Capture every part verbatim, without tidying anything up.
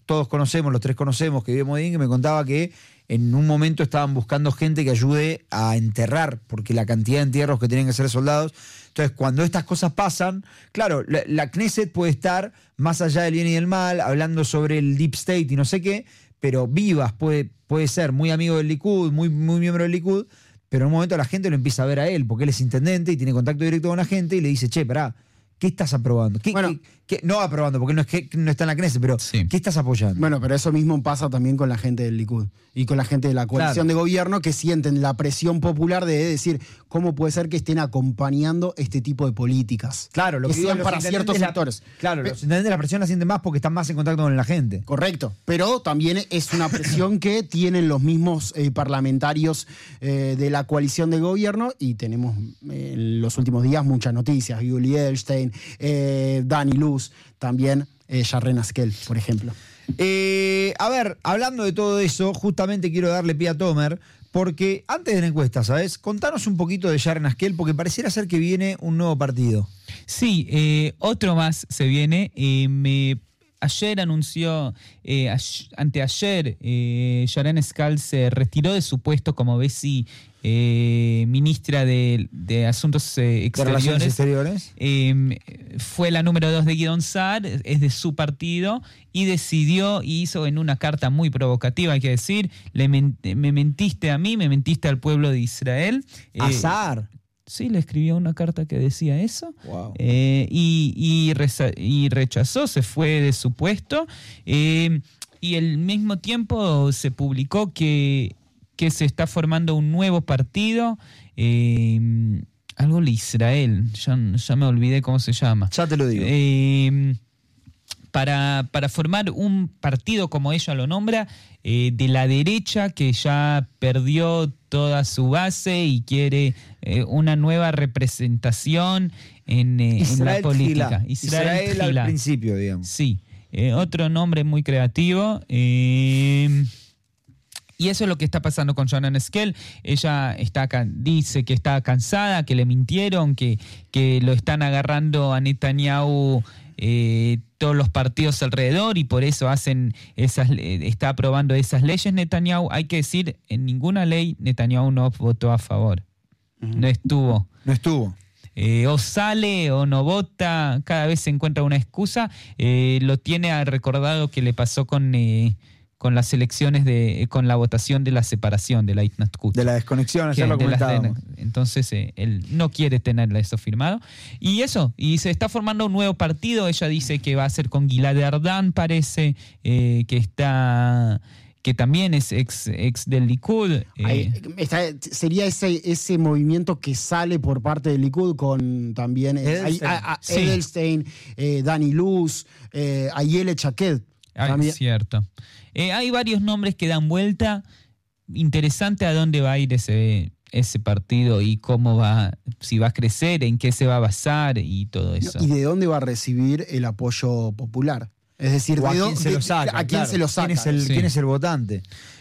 todos conocemos, los tres conocemos, que vive en Modín, que me contaba que en un momento estaban buscando gente que ayude a enterrar, porque la cantidad de entierros que tienen que hacer soldados. Entonces, cuando estas cosas pasan, claro, la, la Knesset puede estar más allá del bien y del mal, hablando sobre el Deep State y no sé qué, pero Vivas puede, puede ser muy amigo del Likud, muy, muy miembro del Likud, pero en un momento la gente lo empieza a ver a él, porque él es intendente y tiene contacto directo con la gente y le dice, che, pará, ¿qué estás aprobando? ¿Qué, bueno, qué, qué? No aprobando, porque no, es que, no está en la Knesset, pero sí. ¿qué estás apoyando? Bueno, pero eso mismo pasa también con la gente del Likud y con la gente de la coalición claro. de gobierno, que sienten la presión popular de decir cómo puede ser que estén acompañando este tipo de políticas. Claro, lo que, que sean digo, para ciertos la, sectores. Claro, Pe- los intendentes la presión la sienten más porque están más en contacto con la gente. Correcto, pero también es una presión que tienen los mismos eh, parlamentarios eh, de la coalición de gobierno, y tenemos eh, en los últimos días muchas noticias. Yuli Edelstein, eh, Dani Luz, también eh, Sharren Haskel, por ejemplo. Eh, a ver, hablando de todo eso, justamente quiero darle pie a Tomer, porque antes de la encuesta, ¿sabes? Contanos un poquito de Sharren Haskel, porque pareciera ser que viene un nuevo partido. Sí, eh, otro más se viene. Eh, me, ayer anunció, eh, a, anteayer, eh, Sharren Haskel se retiró de su puesto como vice eh, ministra de, de Asuntos eh, Exteriores. ¿De exteriores? Eh, fue la número dos de Guidon Saar, es de su partido, y decidió, y hizo en una carta muy provocativa, hay que decir, le men, me mentiste a mí, me mentiste al pueblo de Israel. ¿A Eh, Saar? Sí, le escribió una carta que decía eso. Wow. Eh, y, y, reza, y rechazó, se fue de su puesto. Eh, y al mismo tiempo se publicó que, que se está formando un nuevo partido, eh, algo de Israel, ya, ya me olvidé cómo se llama. Ya te lo digo. Eh, para, para formar un partido, como ella lo nombra, eh, de la derecha, que ya perdió toda su base y quiere eh, una nueva representación en, eh, en la política. Israel, Israel, Israel al principio, digamos. Sí, eh, otro nombre muy creativo. Eh, y eso es lo que está pasando con Sharren Haskel. Ella está, dice que está cansada, que le mintieron, que, que lo están agarrando a Netanyahu eh, todos los partidos alrededor, y por eso hacen esas, eh, está aprobando esas leyes Netanyahu. Hay que decir, en ninguna ley Netanyahu no votó a favor. Uh-huh. No estuvo. No estuvo. Eh, o sale o no vota, cada vez se encuentra una excusa. Eh, lo tiene recordado que le pasó con... Eh, con las elecciones, de con la votación de la separación, de la Itnatkut. De la desconexión, ayer lo comentábamos. Entonces, eh, él no quiere tener eso firmado. Y eso, y se está formando un nuevo partido. Ella dice que va a ser con Gilad Erdan, parece, eh, que está... que también es ex, ex del Likud. Eh. Ahí, está, sería ese, ese movimiento que sale por parte del Likud con también eh, Edelstein, a, a, sí. Edelstein eh, Dani Luz, eh, Ayelet Shaked. Ah, es cierto. Eh, hay varios nombres que dan vuelta. Interesante a dónde va a ir ese, ese partido y cómo va, si va a crecer, en qué se va a basar y todo eso. ¿Y de dónde va a recibir el apoyo popular? Es decir, o a ¿de quién dónde, se lo saca? ¿a quién claro. se lo saca? ¿Quién es el, sí. ¿quién es el votante?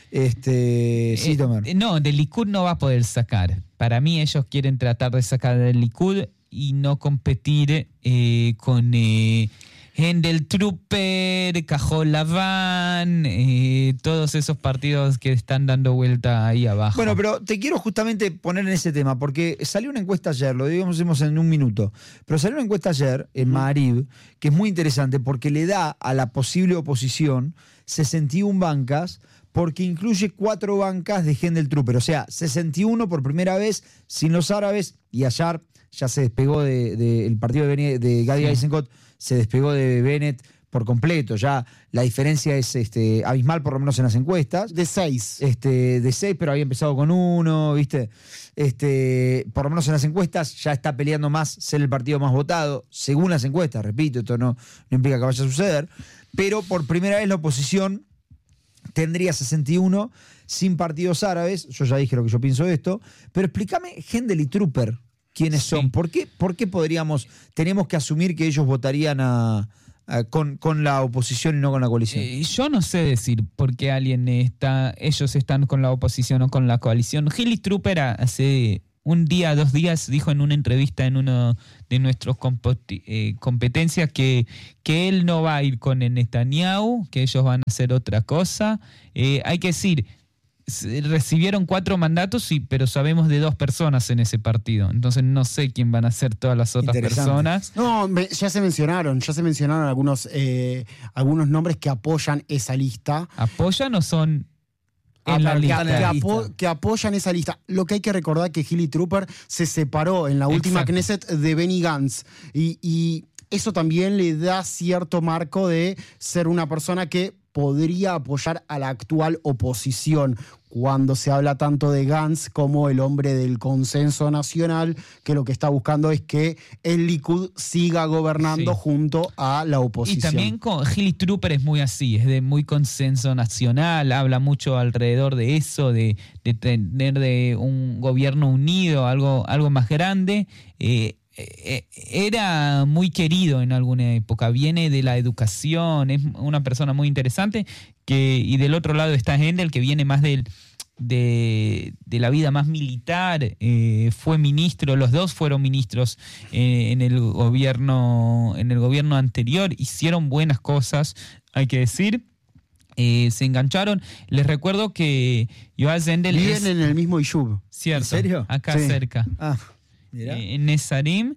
Este, sí, Tomer. Eh, no, del Likud no va a poder sacar. Para mí ellos quieren tratar de sacar del Likud y no competir eh, con... Eh, Hendel Trooper, Cajol Laván, eh, todos esos partidos que están dando vuelta ahí abajo. Bueno, pero te quiero justamente poner en ese tema, porque salió una encuesta ayer, lo digamos en un minuto, pero salió una encuesta ayer en Maariv, que es muy interesante porque le da a la posible oposición sesenta y una bancas, porque incluye cuatro bancas de Hendel Trooper, o sea, sesenta y uno por primera vez sin los árabes, y ayer ya se despegó del de, de partido de, de Gadi sí. Eisenkot, se despegó de Bennett por completo. Ya la diferencia es este, abismal, por lo menos en las encuestas. De seis. Este, de seis, pero había empezado con uno, ¿viste? Este, por lo menos en las encuestas ya está peleando más ser el partido más votado, según las encuestas, repito, esto no, no implica que vaya a suceder, pero por primera vez la oposición tendría sesenta y uno sin partidos árabes. Yo ya dije lo que yo pienso de esto, pero explícame Hendel y Trooper. ¿Quiénes son? Sí. ¿Por qué, ¿Por qué podríamos, tenemos que asumir que ellos votarían a, a, con, con la oposición y no con la coalición? Eh, yo no sé decir por qué alguien está, ellos están con la oposición o con la coalición. Hendel Trooper hace un día, dos días, dijo en una entrevista en uno de nuestras eh, competencias que, que él no va a ir con el Netanyahu, que ellos van a hacer otra cosa. Eh, hay que decir, recibieron cuatro mandatos, sí, pero sabemos de dos personas en ese partido. Entonces no sé quién van a ser todas las otras personas. No, me, ya se mencionaron, ya se mencionaron algunos, eh, algunos nombres que apoyan esa lista. ¿Apoyan o son en Ah, la que, lista? que apo- que apoyan esa lista. Lo que hay que recordar es que Hilly Trooper se separó en la última Exacto. Knesset de Benny Gantz. Y, y eso también le da cierto marco de ser una persona que podría apoyar a la actual oposición cuando se habla tanto de Gantz como el hombre del consenso nacional, que lo que está buscando es que el Likud siga gobernando Sí. junto a la Y oposición. también con Hilly Trooper es muy así, es de muy consenso nacional, habla mucho alrededor de eso, de, de tener de un gobierno unido, algo, algo más grande. Eh, eh, era muy querido en alguna época, viene de la educación, es una persona muy interesante, que, y del otro lado está Hendel, que viene más del De, de la vida más militar, eh, fue ministro, los dos fueron ministros eh, en el gobierno, en el gobierno anterior, hicieron buenas cosas, hay que decir. Eh, se engancharon. Les recuerdo que Yoav Zendel Viven es en el mismo Yishuv. cierto, ¿En serio? acá Sí. cerca, Ah, mira. eh, en Nesarim.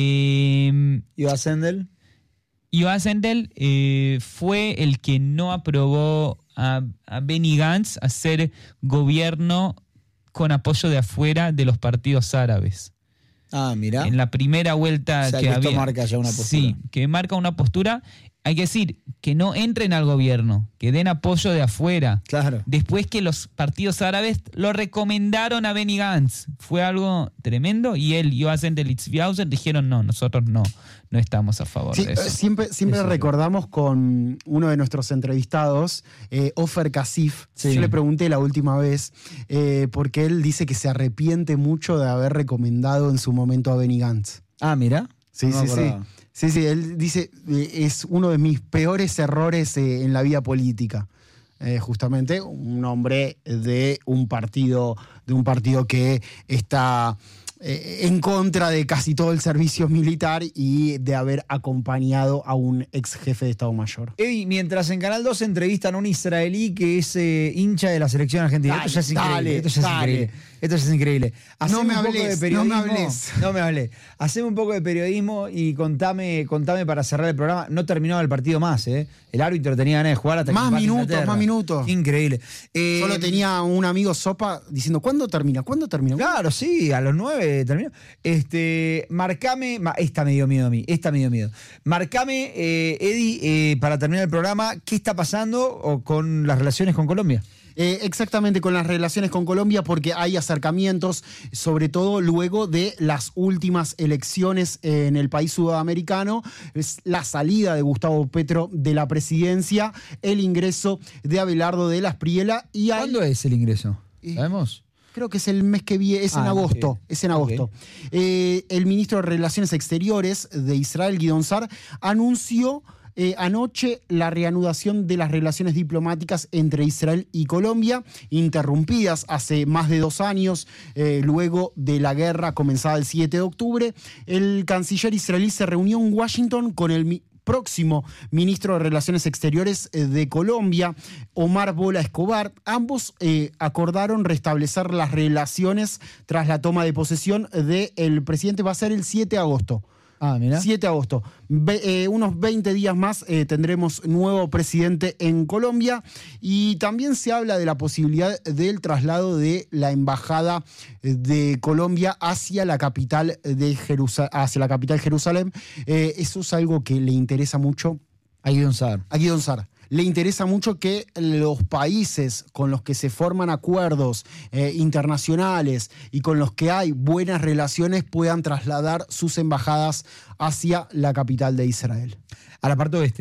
Eh, Yoav Zendel. Yoav Zendel eh, fue el que no aprobó a, a Benny Gantz hacer gobierno con apoyo de afuera de los partidos árabes. Ah, mira. En la primera vuelta O sea, que, que esto había. marca ya una postura. Sí, que marca una postura. Hay que decir que no entren al gobierno, que den apoyo de afuera. Claro. Después que los partidos árabes lo recomendaron a Benny Gantz. Fue algo tremendo y él, Yoav Zendel y Tzvi Hauser dijeron no, nosotros no, no estamos a favor Sí, de eso. eh, siempre siempre Eso, recordamos con uno de nuestros entrevistados, eh, Ofer Kasif. Sí. Yo le pregunté la última vez, eh, porque él dice que se arrepiente mucho de haber recomendado en su momento a Benny Gantz. Ah, mira. Sí, No me sí, sí. acordaba. Sí, sí, él dice, eh, es uno de mis peores errores eh, en la vida política. Eh, justamente un hombre de un partido, de un partido que está eh, en contra de casi todo el servicio militar y de haber acompañado a un ex jefe de Estado Mayor. Ey, mientras en Canal dos entrevistan a un israelí que es eh, hincha de la selección argentina. Dale, esto ya es increíble. dale, esto ya es dale. increíble. Esto ya es increíble. Haceme me un poco hables, de no periodismo. me hables. No me hablé. Haceme un poco de periodismo y contame, contame para cerrar el programa. No terminaba el partido más, ¿eh? El árbitro tenía ganas de jugar hasta que Más empate minutos, Inglaterra. más minutos. Increíble. Eh, Solo tenía un amigo Sopa diciendo, ¿cuándo termina? ¿Cuándo termina? Claro, sí, a los nueve terminó. Este, marcame, ma- esta me dio miedo a mí, esta me dio miedo. Marcame, eh, Eddie, eh, para terminar el programa, ¿qué está pasando o con las relaciones con Colombia? Eh, exactamente, con las relaciones con Colombia, porque hay acercamientos, sobre todo luego de las últimas elecciones en el país sudamericano, es la salida de Gustavo Petro de la presidencia, el ingreso de Abelardo de las Priela y hay, ¿Cuándo es el ingreso? Eh, ¿Sabemos? creo que es el mes que viene, es en Ah, agosto, ok. es en agosto. Eh, el ministro de Relaciones Exteriores de Israel, Guidón Sar, anunció Eh, anoche la reanudación de las relaciones diplomáticas entre Israel y Colombia, interrumpidas hace más de dos años, eh, luego de la guerra comenzada el siete de octubre. El canciller israelí se reunió en Washington con el mi- próximo ministro de Relaciones Exteriores eh, de Colombia, Omar Bola Escobar. Ambos eh, acordaron restablecer las relaciones tras la toma de posesión del presidente. Va a ser el siete de agosto. Ah, mira. siete de agosto. Ve- eh, unos veinte días más eh, tendremos nuevo presidente en Colombia y también se habla de la posibilidad del traslado de la embajada de Colombia hacia la capital de Jerusa- hacia la capital Jerusalén. Eh, eso es algo que le interesa mucho A Guidón Sar. a Guidón Sar. Le interesa mucho que los países con los que se forman acuerdos eh, internacionales y con los que hay buenas relaciones puedan trasladar sus embajadas hacia la capital de Israel. A la parte oeste.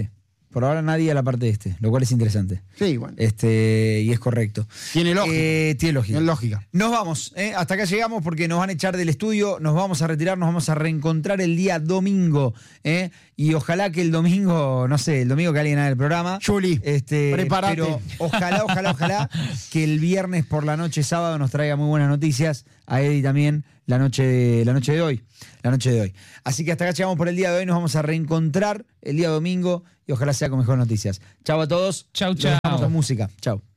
Por ahora nadie a la parte de este, lo cual es interesante. Sí, bueno. Este, y es correcto. Tiene lógica. Eh, tiene lógica. Tiene lógica. Nos vamos, ¿eh? Hasta acá llegamos porque nos van a echar del estudio, nos vamos a retirar, nos vamos a reencontrar el día domingo. ¿eh? Y ojalá que el domingo, no sé, el domingo que alguien haga el programa. Juli, este, prepárate. Pero ojalá, ojalá, ojalá que el viernes por la noche, sábado, nos traiga muy buenas noticias. A Eddie también, la noche de, la noche de hoy. La noche de hoy. Así que hasta acá llegamos por el día de hoy, nos vamos a reencontrar el día domingo y ojalá sea con mejores noticias. Chau a todos. Chau, Los chau. dejamos con música. Chau.